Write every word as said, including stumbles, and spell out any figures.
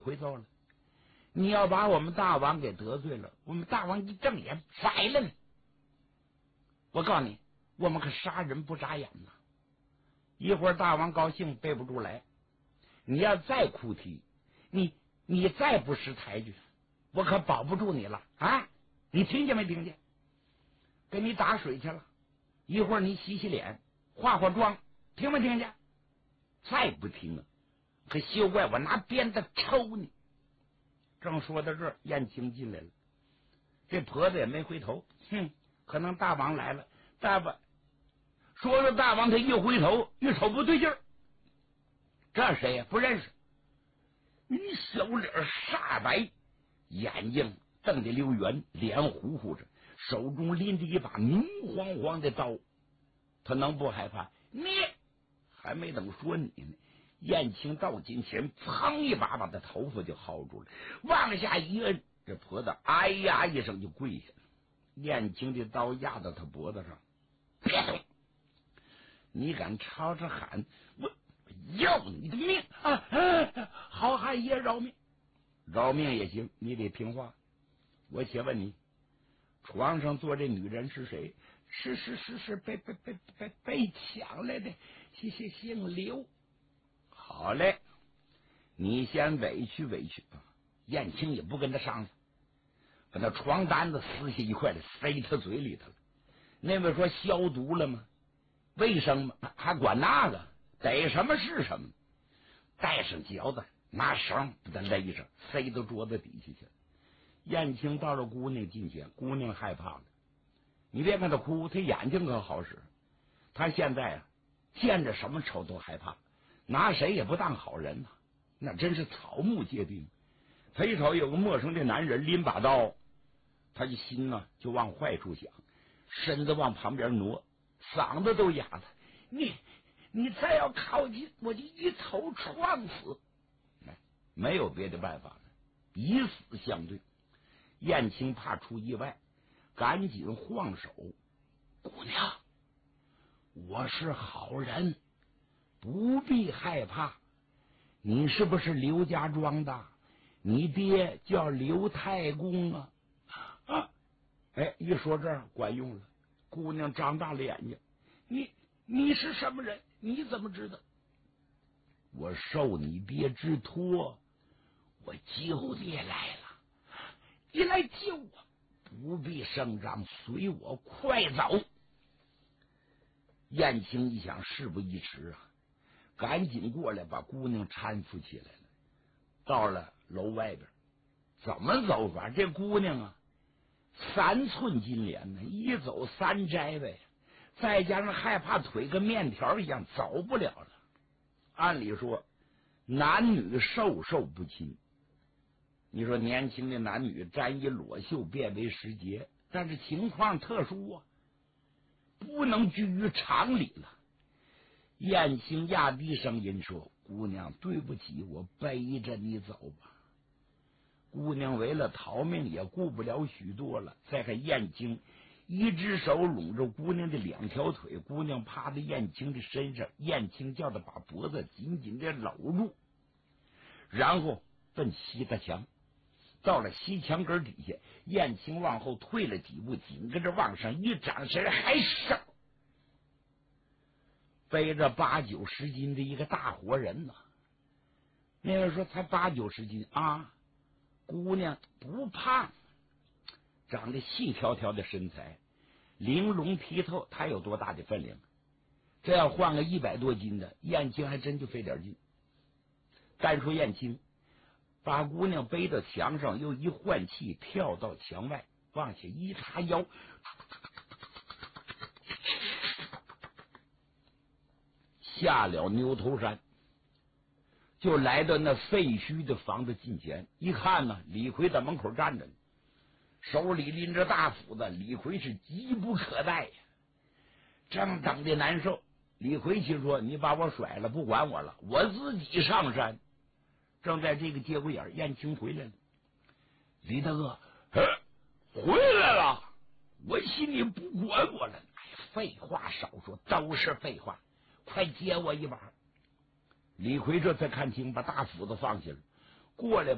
回头了。你要把我们大王给得罪了，我们大王一睁眼宰了你。我告诉你，我们可杀人不眨眼呐！一会儿大王高兴背不住来，你要再哭啼，你你再不识抬举，我可保不住你了啊！你听见没听见？给你打水去了，一会儿你洗洗脸，化化妆，听没听见？再不听啊，可休怪我拿鞭子抽你！正说到这儿，燕青进来了，这婆子也没回头，哼，可能大王来了。大王说说大王，他一回头一瞅不对劲儿，这谁呀？不认识。你小脸煞白，眼睛瞪得溜圆，脸糊糊着，手中拎着一把明晃晃的刀，他能不害怕？你还没等说你呢，燕青到近前，砰一把把他头发就薅住了，往下一摁，这婆子哎呀一声就跪下了。燕青的刀压到他脖子上，别动！你敢吵着喊，我要你的命啊！啊好汉爷饶命，饶命也行，你得听话。我且问你，床上坐这女人是谁？是是是是被被被被被抢来的，姓姓姓刘。好嘞，你先委屈委屈。燕青也不跟他商量，把那床单子撕下一块来塞他嘴里头了。那位说消毒了吗？卫生吗？还管那个？逮什么是什么？带上嚼子，拿绳把他勒上，塞到桌子底下去了。燕青到了姑娘近前，姑娘害怕了。你别看他哭，他眼睛可好使。他现在啊，见着什么丑都害怕，拿谁也不当好人呐、啊，那真是草木皆兵。他一瞅有个陌生的男人拎把刀，他的心呢就往坏处想，身子往旁边挪，嗓子都哑了。你你再要靠近，我就一头撞死。没有别的办法了，以死相对。燕青怕出意外，赶紧晃手。姑娘，我是好人，不必害怕。你是不是刘家庄的？你爹叫刘太公啊？啊！哎，一说这儿管用了。姑娘张大了眼睛，你你是什么人？你怎么知道？我受你爹之托，我救你来了。你来救我，不必声张，随我快走。燕青一想，事不宜迟啊，赶紧过来把姑娘搀扶起来了。到了楼外边，怎么走法？这姑娘啊，三寸金莲呢，一走三摘呗，再加上害怕腿跟面条一样走不了了。按理说，男女授受不亲。你说年轻的男女沾衣裸袖便为时节，但是情况特殊啊，不能拘于常理了。燕青压低声音说：“姑娘，对不起，我背着你走吧。”姑娘为了逃命也顾不了许多了。再看燕青一只手拢着姑娘的两条腿，姑娘趴在燕青的身上，燕青叫她把脖子紧紧的搂住，然后奔西大墙。到了西墙根底下，燕青往后退了几步，紧跟着往上一掌身，还手背着八九十斤的一个大活人呢。那人说才八九十斤啊，姑娘不胖，长得细条条的身材，玲珑剔透，她有多大的分量？这要换个一百多斤的，燕青还真就费点劲。单说燕青把姑娘背到墙上，又一换气，跳到墙外，往下一叉腰，下了牛头山，就来到那废墟的房子近前。一看呢，李逵在门口站着呢，手里拎着大斧子。李逵是急不可待呀，正等的难受。李逵心说：“你把我甩了，不管我了，我自己上山。”正在这个节骨眼，燕青回来了。李大哥，回来了，我心里不管我了。哎，废话少说，都是废话，快接我一把。李逵这才看清，把大斧子放下了，过来